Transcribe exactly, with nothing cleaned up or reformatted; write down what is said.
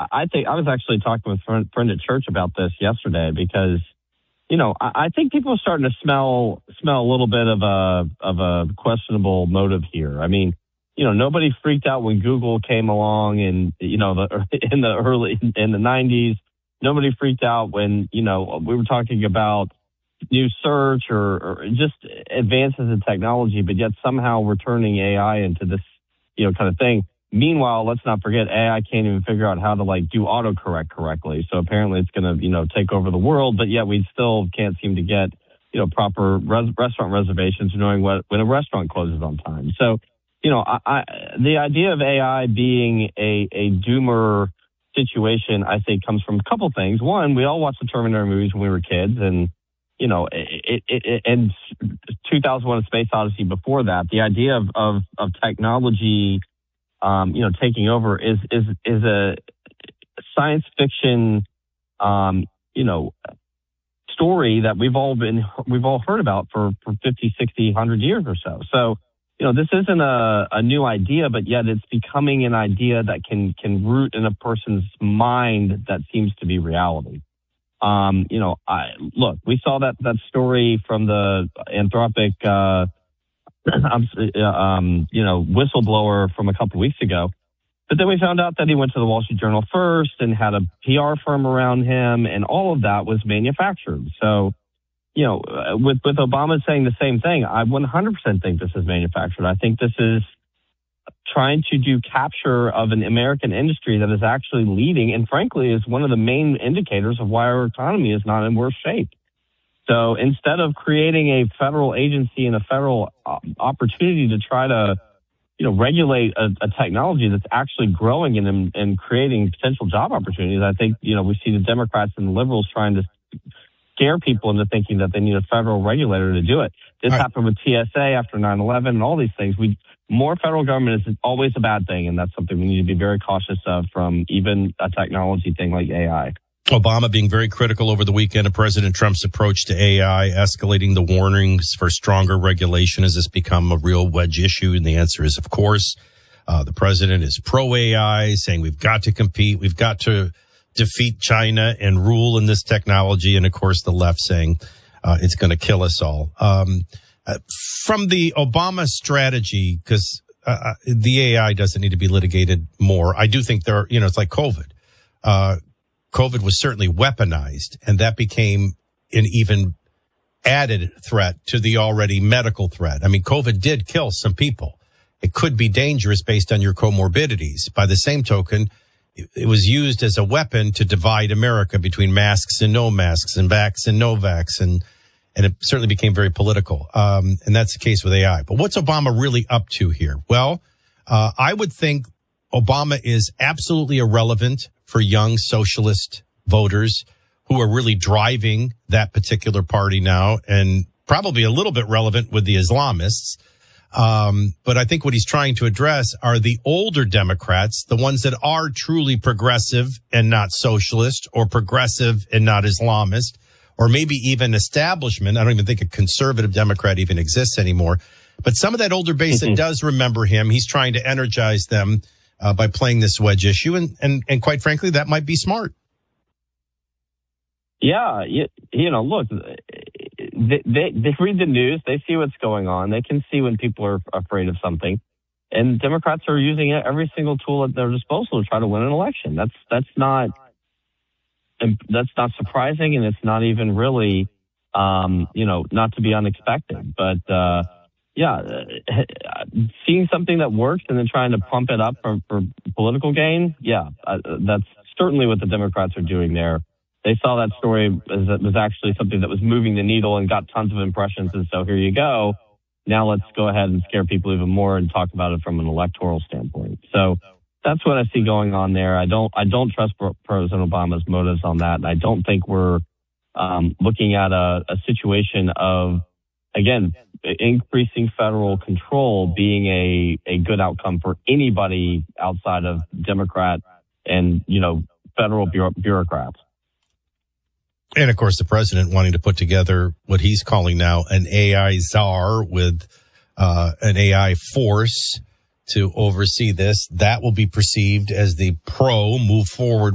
I think I was actually talking with a friend, friend at church about this yesterday because, you know, I, I think people are starting to smell smell a little bit of a of a questionable motive here. I mean, you know, nobody freaked out when Google came along in, you know, the in the early in the nineties. Nobody freaked out when, you know, we were talking about new search or, or just advances in technology, but yet somehow we're turning A I into this, you know, kind of thing. Meanwhile, let's not forget A I can't even figure out how to like do autocorrect correctly. So apparently it's going to, you know, take over the world, but yet we still can't seem to get, you know, proper res- restaurant reservations knowing what when a restaurant closes on time. So, you know, I, I, the idea of A I being a, a doomer situation, I think, comes from a couple things. One, we all watched the Terminator movies when we were kids, and you know, it, it, it, and two thousand one: A Space Odyssey before that. The idea of of, of technology, um, you know, taking over is is is a science fiction, um, you know, story that we've all been we've all heard about for for fifty, sixty, one hundred years or so. So, you know, this isn't a, a new idea, but yet it's becoming an idea that can can root in a person's mind that seems to be reality. Um, you know, I look, we saw that that story from the Anthropic, uh, um, you know, whistleblower from a couple weeks ago. But then we found out that he went to the Wall Street Journal first and had a P R firm around him, and all of that was manufactured. So, you know, with, with Obama saying the same thing, I one hundred percent think this is manufactured. I think this is trying to do capture of an American industry that is actually leading and, frankly, is one of the main indicators of why our economy is not in worse shape. So instead of creating a federal agency and a federal opportunity to try to, you know, regulate a, a technology that's actually growing and, and creating potential job opportunities, I think, you know, we see the Democrats and the liberals trying to scare people into thinking that they need a federal regulator to do it. This right. happened with T S A after nine eleven and all these things. We more federal government is always a bad thing, and that's something we need to be very cautious of from even a technology thing like A I. Obama being very critical over the weekend of President Trump's approach to A I, escalating the warnings for stronger regulation. Has this become a real wedge issue? And the answer is, of course. Uh, the president is pro-A I, saying we've got to compete, we've got to defeat China and rule in this technology. And, of course, the left saying uh, it's going to kill us all. Um, uh, from the Obama strategy, because uh, the A I doesn't need to be litigated more, I do think there are, you know, it's like COVID. Uh, COVID was certainly weaponized, and that became an even added threat to the already medical threat. I mean, COVID did kill some people. It could be dangerous based on your comorbidities. By the same token, it was used as a weapon to divide America between masks and no masks and vax and no vax, and and it certainly became very political. Um, and that's the case with A I. But what's Obama really up to here? Well, uh, I would think Obama is absolutely irrelevant for young socialist voters who are really driving that particular party now, and probably a little bit relevant with the Islamists. Um, but I think what he's trying to address are the older Democrats, the ones that are truly progressive and not socialist, or progressive and not Islamist, or maybe even establishment. I don't even think a conservative Democrat even exists anymore. But some of that older base mm-hmm. that does remember him, he's trying to energize them uh, by playing this wedge issue. And, and, and quite frankly, that might be smart. Yeah, you, you know, look, they, they they read the news, they see what's going on, they can see when people are afraid of something, and Democrats are using every single tool at their disposal to try to win an election. That's that's not that's not surprising, and it's not even really, um, you know, not to be unexpected. But uh, yeah, seeing something that works and then trying to pump it up for, for political gain, yeah, uh, that's certainly what the Democrats are doing there. They saw that story as it was actually something that was moving the needle and got tons of impressions. And so here you go. Now let's go ahead and scare people even more and talk about it from an electoral standpoint. So that's what I see going on there. I don't, I don't trust President Obama's motives on that. And I don't think we're um, looking at a, a situation of, again, increasing federal control being a, a good outcome for anybody outside of Democrat and, you know, federal bureau- bureaucrats. And, of course, the president wanting to put together what he's calling now an A I czar with uh, an A I force to oversee this. That will be perceived as the pro move forward